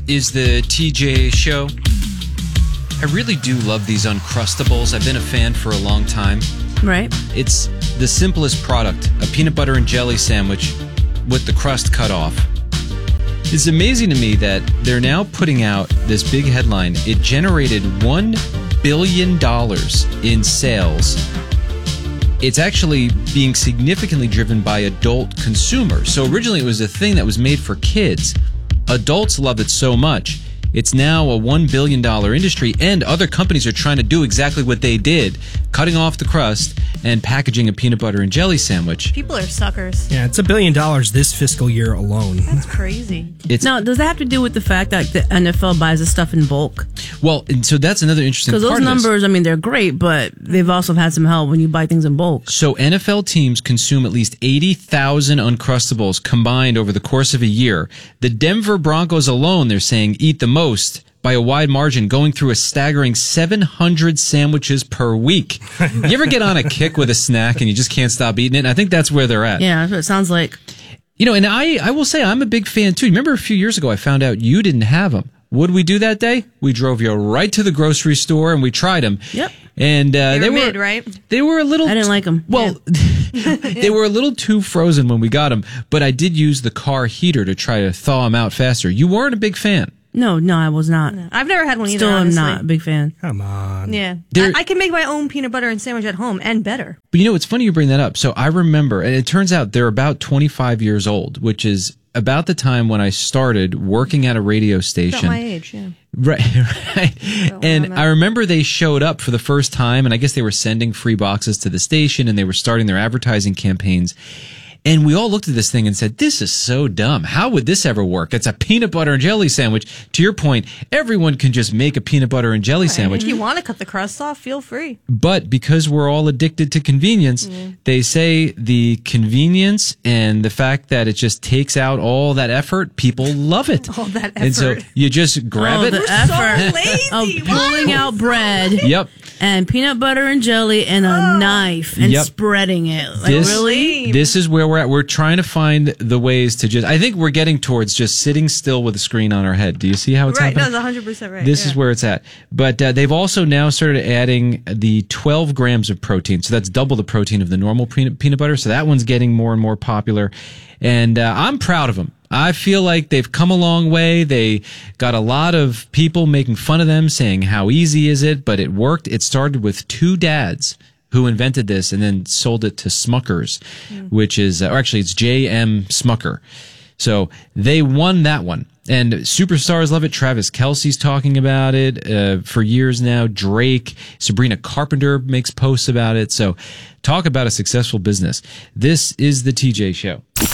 is the TJ Show. I really do love these Uncrustables. I've been a fan for a long time. Right. It's the simplest product, a peanut butter and jelly sandwich with the crust cut off. It's amazing to me that they're now putting out this big headline. It generated $1 billion in sales. It's actually being significantly driven by adult consumers. So originally it was a thing that was made for kids. Adults love it so much. It's now a $1 billion industry, and other companies are trying to do exactly what they did, cutting off the crust and packaging a peanut butter and jelly sandwich. People are suckers. Yeah, it's $1 billion this fiscal year alone. That's crazy. Now, does that have to do with the fact that the NFL buys this stuff in bulk? Well, and so that's another interesting part of this. Because those numbers, I mean, they're great, but they've also had some help when you buy things in bulk. So NFL teams consume at least 80,000 Uncrustables combined over the course of a year. The Denver Broncos alone, they're saying, eat the most by a wide margin, going through a staggering 700 sandwiches per week. You ever get on a kick with a snack and you just can't stop eating it? I think that's where they're at. Yeah, that's what it sounds like. You know, and I will say I'm a big fan too. Remember a few years ago I found out you didn't have them. What did we do that day? We drove you right to the grocery store and we tried them. Yep. And they were right? They were a little. I didn't like them. Well, they were a little too frozen when we got them. But I did use the car heater to try to thaw them out faster. You weren't a big fan. No, I was not. No. I've never had one either. Still am honestly. not a big fan. Come on. Yeah. I can make my own peanut butter and sandwich at home and better. But you know, it's funny you bring that up. So I remember, and it turns out they're about 25 years old, which is about the time when I started working at a radio station. About my age, yeah. Right. And I remember they showed up for the first time, and I guess they were sending free boxes to the station, and they were starting their advertising campaigns. And we all looked at this thing and said, this is so dumb. How would this ever work? It's a peanut butter and jelly sandwich. To your point, everyone can just make a peanut butter and jelly sandwich. If you want to cut the crust off, feel free. But because we're all addicted to convenience, they say the convenience and the fact that it just takes out all that effort, people love it. All that effort. And so you just grab it. The effort So lazy. of pulling out bread. Yep. And peanut butter and jelly and a knife and spreading it. Like, really? This is where we're at. We're trying to find the ways to just, I think we're getting towards just sitting still with a screen on our head. Do you see how it's happening? Right, no, that's 100% right. This is where it's at. But they've also now started adding the 12 grams of protein. So that's double the protein of the normal peanut butter. So that one's getting more and more popular. And I'm proud of them. I feel like they've come a long way. They got a lot of people making fun of them, saying how easy is it, but it worked. It started with two dads who invented this and then sold it to Smuckers, which is, or actually it's J.M. Smucker. So they won that one. And superstars love it. Travis Kelce's talking about it for years now. Drake, Sabrina Carpenter makes posts about it. So talk about a successful business. This is the TJ Show.